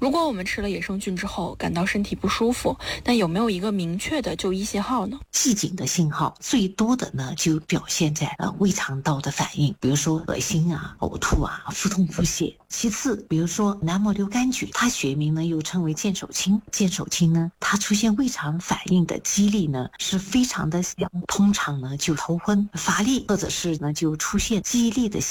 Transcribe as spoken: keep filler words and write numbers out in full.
如果我们吃了野生菌之后感到身体不舒服，那有没有一个明确的就医信号呢？ 系紧的信号最多的呢就表现在呃胃肠道的反应，比如说恶心啊、呕吐啊、腹痛腹泻。其次，比如说南摩硫杆菌，它学名呢又称为剑手青。剑手青呢，它出现胃肠反应的几率呢是非常的小，通常呢就头昏、乏力，或者是呢就出现记忆力的